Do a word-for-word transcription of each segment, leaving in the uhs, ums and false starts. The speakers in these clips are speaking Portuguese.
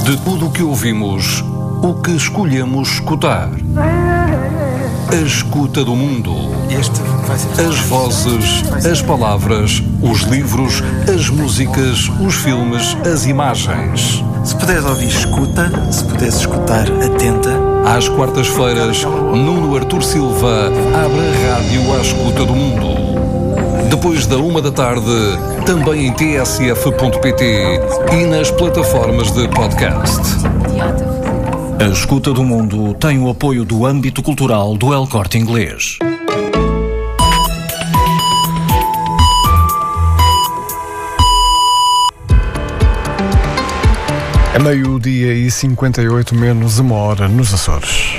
De tudo o que ouvimos, o que escolhemos escutar. A escuta do mundo. Este vai ser... As vozes, as palavras, os livros, as músicas, os filmes, as imagens. Se puderes ouvir, escuta. Se puderes escutar, atenta. Às quartas-feiras, Nuno Artur Silva abre a rádio à escuta do mundo. Depois da uma da tarde, também em t s f ponto p t e nas plataformas de podcast. A Escuta do Mundo tem o apoio do âmbito cultural do El Corte Inglês. É meio-dia e cinquenta e oito, menos uma hora nos Açores.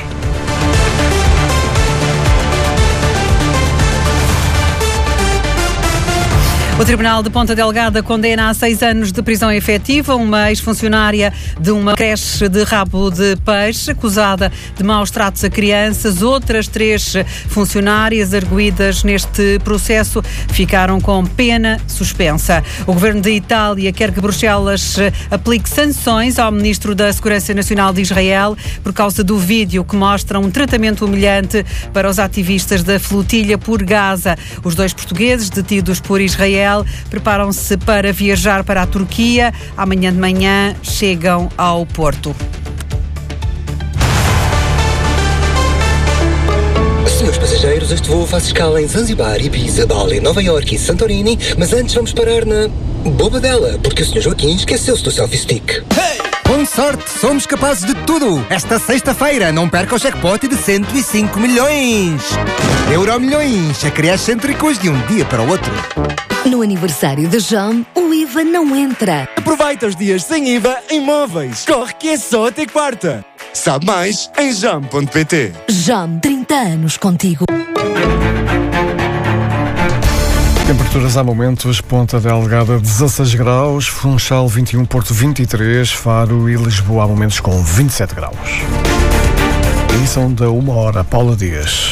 O Tribunal de Ponta Delgada condena a seis anos de prisão efetiva uma ex-funcionária de uma creche de Rabo de Peixe, acusada de maus tratos a crianças. Outras três funcionárias arguidas neste processo ficaram com pena suspensa. O governo de Itália quer que Bruxelas aplique sanções ao ministro da Segurança Nacional de Israel por causa do vídeo que mostra um tratamento humilhante para os ativistas da flotilha por Gaza. Os dois portugueses detidos por Israel preparam-se para viajar para a Turquia. Amanhã de manhã chegam ao Porto. Senhores passageiros, este voo faz escala em Zanzibar, Ibiza, Bali, Nova Iorque e Santorini, mas antes vamos parar na Bobadela, porque o senhor Joaquim esqueceu-se do selfie stick. Hey! Com sorte, somos capazes de tudo. Esta sexta-feira, não perca o jackpot de cento e cinco milhões. Euromilhões, acresce cêntricos de um dia para o outro. No aniversário da Jam, o I V A não entra. Aproveita os dias sem I V A em móveis. Corre que é só até quarta. Sabe mais em jam ponto p t. Jam, trinta anos contigo. Temperaturas há momentos: Ponta Delgada dezasseis graus, Funchal vinte e um, Porto vinte e três, Faro e Lisboa há momentos com vinte e sete graus. Edição da uma hora, Paula Dias.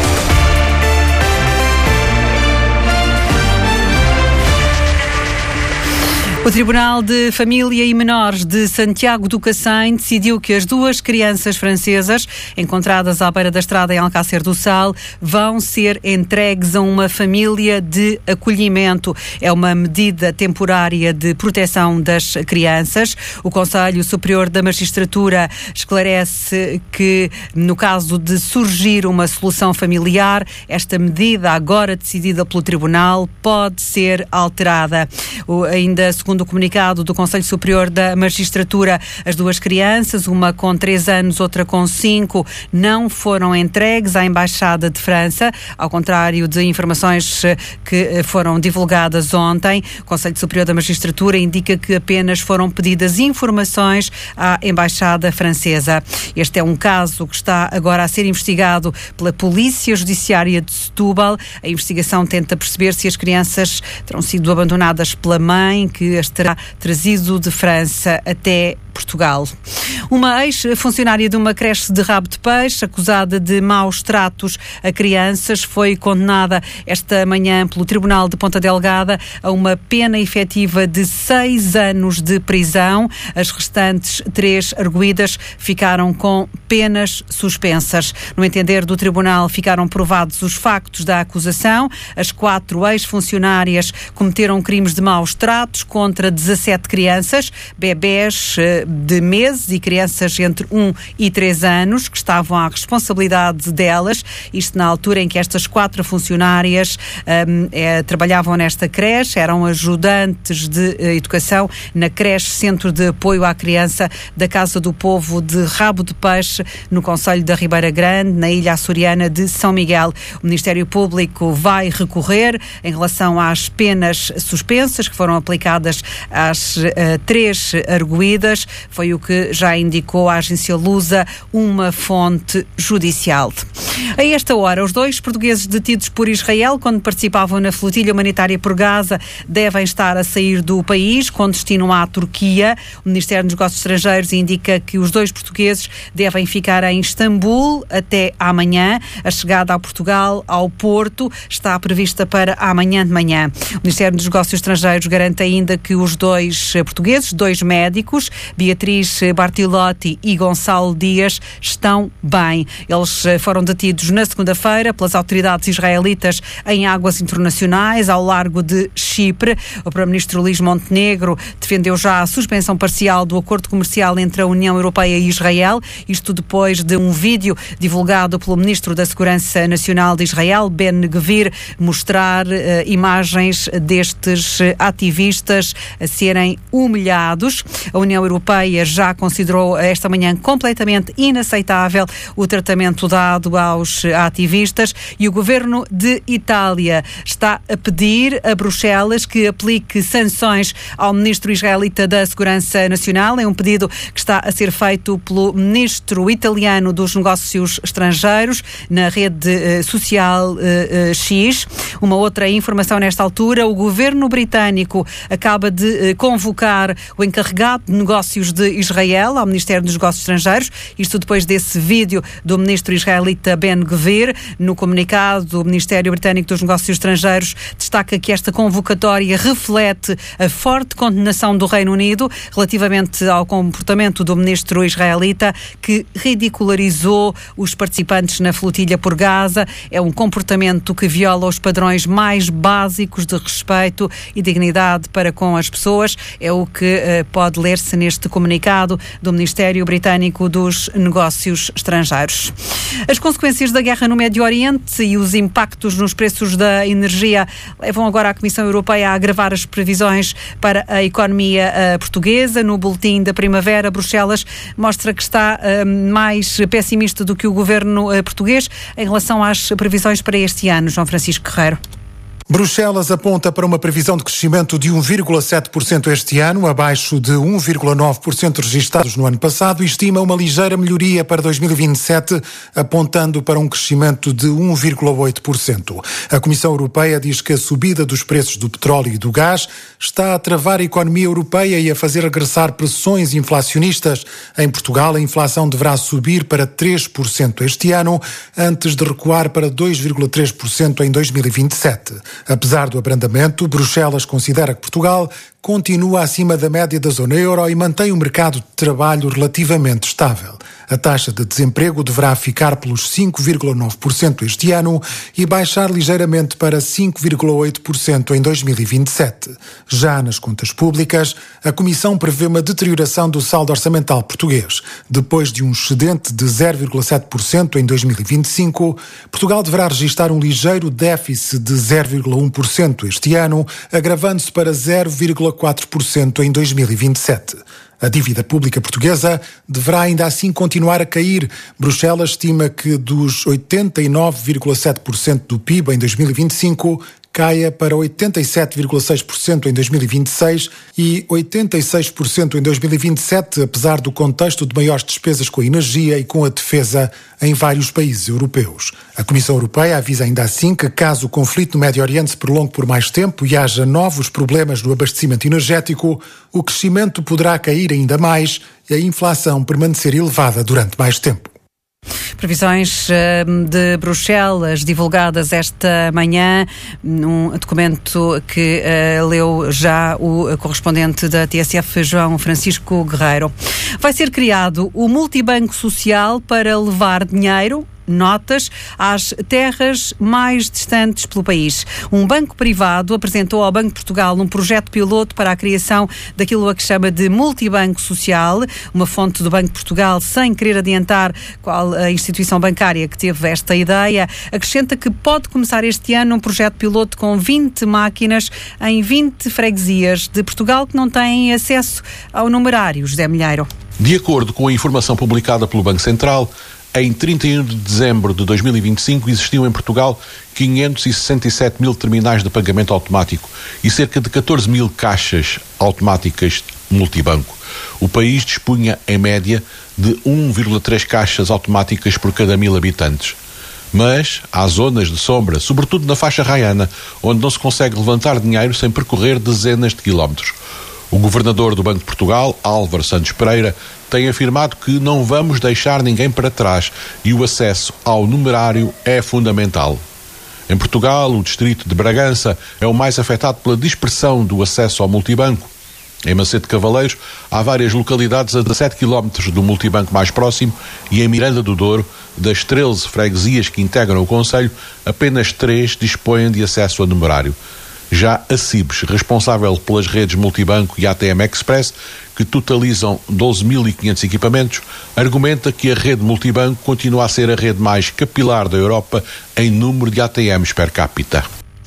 O Tribunal de Família e Menores de Santiago do Cacém decidiu que as duas crianças francesas encontradas à beira da estrada em Alcácer do Sal vão ser entregues a uma família de acolhimento. É uma medida temporária de proteção das crianças. O Conselho Superior da Magistratura esclarece que, no caso de surgir uma solução familiar, esta medida, agora decidida pelo Tribunal, pode ser alterada. O, ainda segundo o comunicado do Conselho Superior da Magistratura, as duas crianças, uma com três anos, outra com cinco, não foram entregues à Embaixada de França, ao contrário de informações que foram divulgadas ontem. O Conselho Superior da Magistratura indica que apenas foram pedidas informações à Embaixada Francesa. Este é um caso que está agora a ser investigado pela Polícia Judiciária de Setúbal. A investigação tenta perceber se as crianças terão sido abandonadas pela mãe, que as terá trazido de França até Portugal. Uma ex-funcionária de uma creche de Rabo de Peixe, acusada de maus tratos a crianças, foi condenada esta manhã pelo Tribunal de Ponta Delgada a uma pena efetiva de seis anos de prisão. As restantes três arguidas ficaram com penas suspensas. No entender do Tribunal, ficaram provados os factos da acusação. As quatro ex-funcionárias cometeram crimes de maus tratos contra dezassete crianças, bebés de meses e crianças entre um e três anos, que estavam à responsabilidade delas, isto na altura em que estas quatro funcionárias um, é, trabalhavam nesta creche, eram ajudantes de uh, educação na creche Centro de Apoio à Criança da Casa do Povo de Rabo de Peixe, no concelho da Ribeira Grande, na ilha açoriana de São Miguel. O Ministério Público vai recorrer em relação às penas suspensas que foram aplicadas às uh, três arguidas. Foi o que já indicou a agência Lusa, uma fonte judicial. A esta hora, os dois portugueses detidos por Israel quando participavam na flotilha humanitária por Gaza devem estar a sair do país com destino à Turquia. O Ministério dos Negócios Estrangeiros indica que os dois portugueses devem ficar em Istambul até amanhã. A chegada a Portugal, ao Porto, está prevista para amanhã de manhã. O Ministério dos Negócios Estrangeiros garante ainda que os dois portugueses, dois médicos, Beatriz Bartilotti e Gonçalo Dias estão bem. Eles foram detidos na segunda-feira pelas autoridades israelitas em águas internacionais ao largo de Chipre. O primeiro-ministro Luís Montenegro defendeu já a suspensão parcial do acordo comercial entre a União Europeia e Israel, isto depois de um vídeo divulgado pelo ministro da Segurança Nacional de Israel, Ben-Gvir, mostrar uh, imagens destes ativistas a serem humilhados. A União Europeia já considerou esta manhã completamente inaceitável o tratamento dado aos ativistas e o governo de Itália está a pedir a Bruxelas que aplique sanções ao ministro israelita da Segurança Nacional. É um pedido que está a ser feito pelo ministro italiano dos Negócios Estrangeiros na rede uh, social uh, uh, X. Uma outra informação nesta altura, o governo britânico acaba de uh, convocar o encarregado de negócios de Israel ao Ministério dos Negócios Estrangeiros, isto depois desse vídeo do ministro israelita Ben-Gvir. No comunicado, o Ministério Britânico dos Negócios Estrangeiros destaca que esta convocatória reflete a forte condenação do Reino Unido relativamente ao comportamento do ministro israelita, que ridicularizou os participantes na flotilha por Gaza. É um comportamento que viola os padrões mais básicos de respeito e dignidade para com as pessoas. É o que uh, pode ler-se neste comunicado do Ministério Britânico dos Negócios Estrangeiros. As consequências da guerra no Médio Oriente e os impactos nos preços da energia levam agora a Comissão Europeia a agravar as previsões para a economia uh, portuguesa. No boletim da primavera, Bruxelas mostra que está uh, mais pessimista do que o governo uh, português em relação às previsões para este ano. João Francisco Guerreiro. Bruxelas aponta para uma previsão de crescimento de um vírgula sete por cento este ano, abaixo de um vírgula nove por cento registados no ano passado, e estima uma ligeira melhoria para dois mil e vinte e sete, apontando para um crescimento de um vírgula oito por cento. A Comissão Europeia diz que a subida dos preços do petróleo e do gás está a travar a economia europeia e a fazer regressar pressões inflacionistas. Em Portugal, a inflação deverá subir para três por cento este ano, antes de recuar para dois vírgula três por cento em dois mil e vinte e sete. Apesar do abrandamento, Bruxelas considera que Portugal continua acima da média da zona euro e mantém um mercado de trabalho relativamente estável. A taxa de desemprego deverá ficar pelos cinco vírgula nove por cento este ano e baixar ligeiramente para cinco vírgula oito por cento em dois mil e vinte e sete. Já nas contas públicas, a Comissão prevê uma deterioração do saldo orçamental português. Depois de um excedente de zero vírgula sete por cento em dois mil e vinte e cinco, Portugal deverá registrar um ligeiro déficit de zero vírgula um por cento este ano, agravando-se para zero vírgula quatro por cento em dois mil e vinte e sete. A dívida pública portuguesa deverá ainda assim continuar a cair. Bruxelas estima que dos oitenta e nove vírgula sete por cento do P I B em dois mil e vinte e cinco caia para oitenta e sete vírgula seis por cento em dois mil e vinte e seis e oitenta e seis por cento em dois mil e vinte e sete, apesar do contexto de maiores despesas com a energia e com a defesa em vários países europeus. A Comissão Europeia avisa ainda assim que, caso o conflito no Médio Oriente se prolongue por mais tempo e haja novos problemas no abastecimento energético, o crescimento poderá cair ainda mais e a inflação permanecer elevada durante mais tempo. Previsões uh, de Bruxelas divulgadas esta manhã, num documento que uh, leu já o correspondente da T S F, João Francisco Guerreiro. Vai ser criado o Multibanco Social para levar dinheiro, notas, às terras mais distantes pelo país. Um banco privado apresentou ao Banco de Portugal um projeto piloto para a criação daquilo a que chama de multibanco social. Uma fonte do Banco de Portugal, sem querer adiantar qual a instituição bancária que teve esta ideia, acrescenta que pode começar este ano um projeto piloto com vinte máquinas em vinte freguesias de Portugal que não têm acesso ao numerário. José Milheiro. De acordo com a informação publicada pelo Banco Central, em trinta e um de dezembro de dois mil e vinte e cinco existiam em Portugal quinhentos e sessenta e sete mil terminais de pagamento automático e cerca de catorze mil caixas automáticas multibanco. O país dispunha, em média, de um vírgula três caixas automáticas por cada mil habitantes. Mas há zonas de sombra, sobretudo na faixa raiana, onde não se consegue levantar dinheiro sem percorrer dezenas de quilómetros. O governador do Banco de Portugal, Álvaro Santos Pereira, tem afirmado que não vamos deixar ninguém para trás e o acesso ao numerário é fundamental. Em Portugal, o distrito de Bragança é o mais afetado pela dispersão do acesso ao multibanco. Em Macedo Cavaleiros, há várias localidades a dezassete quilómetros do multibanco mais próximo e em Miranda do Douro, das treze freguesias que integram o concelho, apenas três dispõem de acesso a numerário. Já a Cibes, responsável pelas redes Multibanco e A T M Express, que totalizam doze mil e quinhentos equipamentos, argumenta que a rede Multibanco continua a ser a rede mais capilar da Europa em número de A T Ms per capita.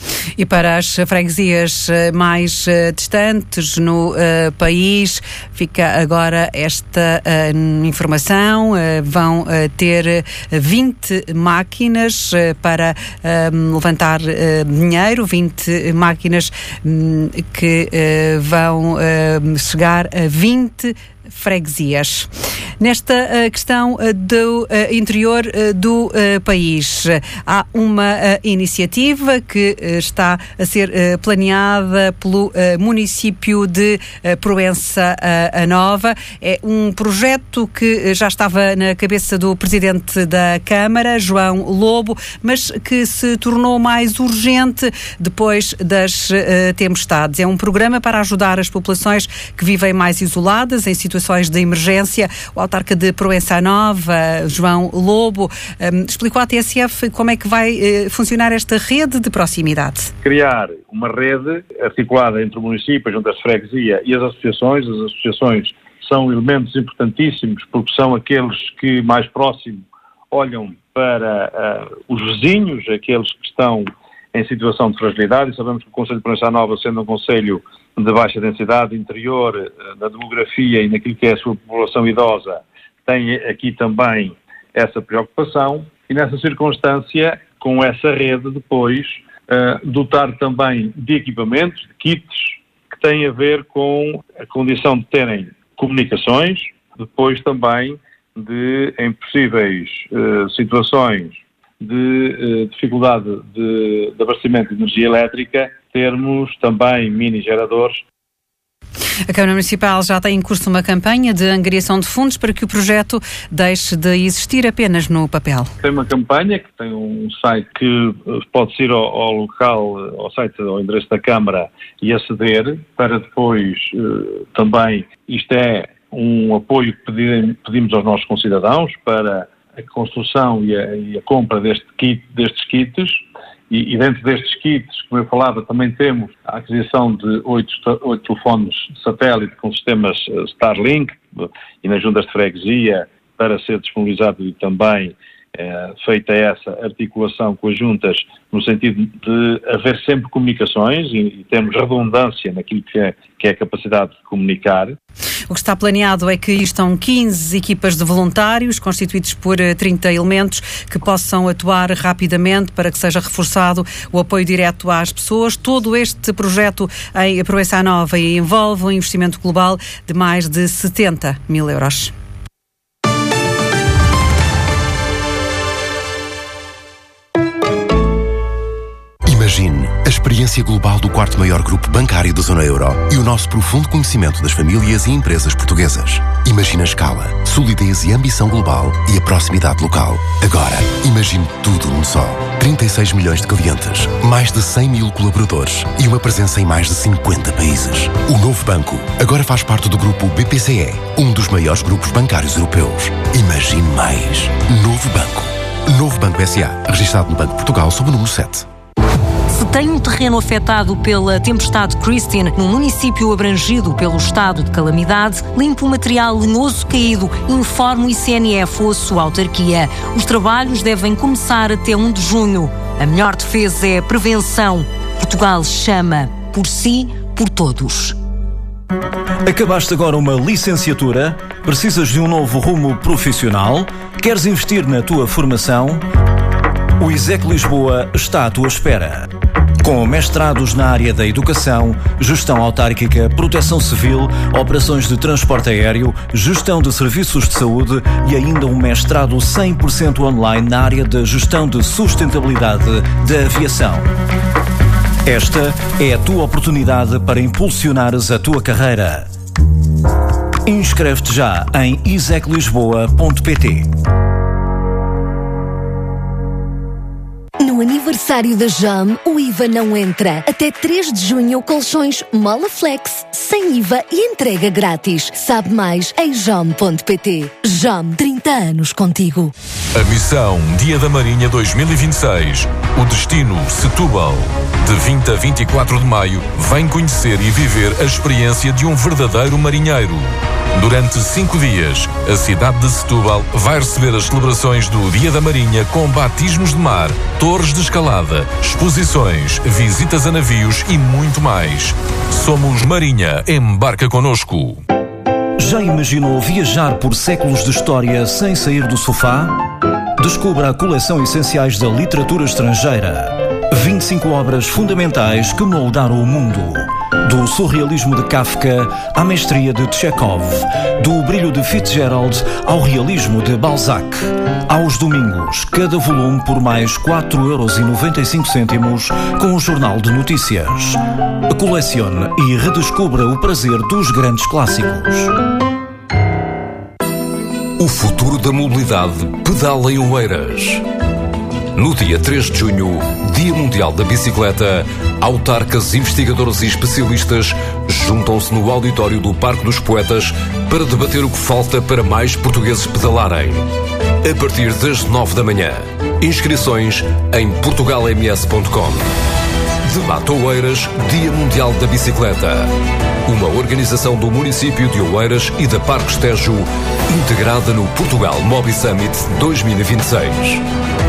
E para as freguesias mais uh, distantes no uh, país, fica agora esta uh, informação. Uh, vão uh, ter vinte máquinas uh, para uh, levantar uh, dinheiro, vinte máquinas um, que uh, vão uh, chegar a vinte freguesias. Nesta uh, questão uh, do uh, interior uh, do uh, país, uh, há uma uh, iniciativa que uh, está a ser uh, planeada pelo uh, município de uh, Proença uh, a Nova. É um projeto que uh, já estava na cabeça do presidente da Câmara, João Lobo, mas que se tornou mais urgente depois das uh, tempestades. É um programa para ajudar as populações que vivem mais isoladas, em situações de emergência. O autarca de Proença Nova, João Lobo, um, explicou à T S F como é que vai uh, funcionar esta rede de proximidade. Criar uma rede articulada entre o município, junto às freguesia e as associações. As associações são elementos importantíssimos porque são aqueles que mais próximo olham para uh, os vizinhos, aqueles que estão em situação de fragilidade, e sabemos que o Concelho de Proença Nova, sendo um concelho de baixa densidade interior, na demografia e naquilo que é a sua população idosa, tem aqui também essa preocupação, e nessa circunstância, com essa rede depois, uh, dotar também de equipamentos, de kits, que têm a ver com a condição de terem comunicações, depois também de, em possíveis uh, situações de uh, dificuldade de, de abastecimento de energia elétrica, termos também mini-geradores. A Câmara Municipal já tem em curso uma campanha de angariação de fundos para que o projeto deixe de existir apenas no papel. Tem uma campanha que tem um site que pode ir ao, ao local, ao site, ao endereço da Câmara e aceder, para depois uh, também, isto é um apoio que pedir, pedimos aos nossos concidadãos para a construção e a, e a compra deste kit, destes kits, e, e dentro destes kits, como eu falava, também temos a aquisição de oito, oito telefones de satélite com sistemas Starlink e nas juntas de freguesia para ser disponibilizado e também é, feita essa articulação com as juntas no sentido de haver sempre comunicações e, e termos redundância naquilo que é, que é a capacidade de comunicar. O que está planeado é que estão quinze equipas de voluntários, constituídos por trinta elementos, que possam atuar rapidamente para que seja reforçado o apoio direto às pessoas. Todo este projeto em Proença Nova envolve um investimento global de mais de setenta mil euros. Imagine a experiência global do quarto maior grupo bancário da zona euro e o nosso profundo conhecimento das famílias e empresas portuguesas. Imagine a escala, solidez e ambição global e a proximidade local. Agora, imagine tudo num só. trinta e seis milhões de clientes, mais de cem mil colaboradores e uma presença em mais de cinquenta países. O novo banco agora faz parte do grupo B P C E, um dos maiores grupos bancários europeus. Imagine mais. Novo Banco. Novo Banco S A, registado no Banco de Portugal sob o número sete. Se tem um terreno afetado pela tempestade Christine, num município abrangido pelo estado de calamidade, limpe o material lenhoso caído, informe o I C N F ou a sua autarquia. Os trabalhos devem começar até um de junho. A melhor defesa é a prevenção. Portugal chama por si, por todos. Acabaste agora uma licenciatura? Precisas de um novo rumo profissional? Queres investir na tua formação? O ISEC Lisboa está à tua espera. Com mestrados na área da educação, gestão autárquica, proteção civil, operações de transporte aéreo, gestão de serviços de saúde e ainda um mestrado cem por cento online na área da gestão de sustentabilidade da aviação. Esta é a tua oportunidade para impulsionares a tua carreira. Inscreve-te já em isec lisboa ponto pt. No aniversário Aniversário da Jam, o I V A não entra. Até três de junho, colchões Molaflex, sem I V A e entrega grátis. Sabe mais em jam ponto pt. Jam, trinta anos contigo. A missão Dia da Marinha dois mil e vinte e seis. O destino Setúbal. De vinte a vinte e quatro de maio, vem conhecer e viver a experiência de um verdadeiro marinheiro. Durante cinco dias, a cidade de Setúbal vai receber as celebrações do Dia da Marinha com batismos de mar, torres de escalada, exposições, visitas a navios e muito mais. Somos Marinha, embarca connosco. Já imaginou viajar por séculos de história sem sair do sofá? Descubra a coleção Essenciais da Literatura Estrangeira. vinte e cinco obras fundamentais que moldaram o mundo. Do surrealismo de Kafka à mestria de Chekhov, do brilho de Fitzgerald ao realismo de Balzac. Aos domingos, cada volume por mais quatro euros e noventa e cinco cêntimos com o Jornal de Notícias. Colecione e redescubra o prazer dos grandes clássicos. O futuro da mobilidade pedala em Oeiras. No dia três de junho, Dia Mundial da Bicicleta, autarcas, investigadores e especialistas juntam-se no auditório do Parque dos Poetas para debater o que falta para mais portugueses pedalarem. A partir das nove da manhã. Inscrições em portugal m s ponto com. Debate Oeiras, Dia Mundial da Bicicleta. Uma organização do município de Oeiras e da Parques Tejo, integrada no Portugal Mobi Summit dois mil e vinte e seis.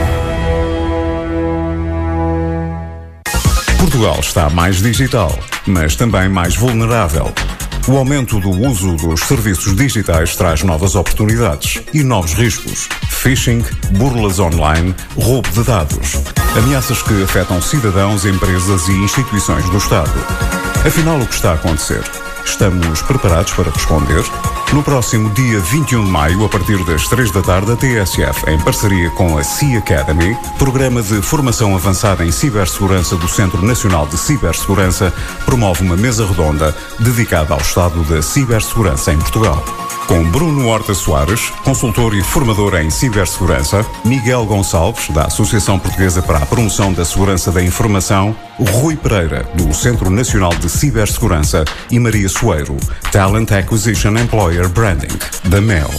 Portugal está mais digital, mas também mais vulnerável. O aumento do uso dos serviços digitais traz novas oportunidades e novos riscos. Phishing, burlas online, roubo de dados. Ameaças que afetam cidadãos, empresas e instituições do Estado. Afinal, o que está a acontecer? Estamos preparados para responder? No próximo dia vinte e um de maio, a partir das três da tarde, a T S F, em parceria com a Sea Academy, programa de formação avançada em cibersegurança do Centro Nacional de Cibersegurança, promove uma mesa redonda dedicada ao estado da cibersegurança em Portugal. Com Bruno Horta Soares, consultor e formador em cibersegurança, Miguel Gonçalves, da Associação Portuguesa para a Promoção da Segurança da Informação, Rui Pereira, do Centro Nacional de Cibersegurança e Maria Soeiro, Talent Acquisition Employer Branding, da Mel.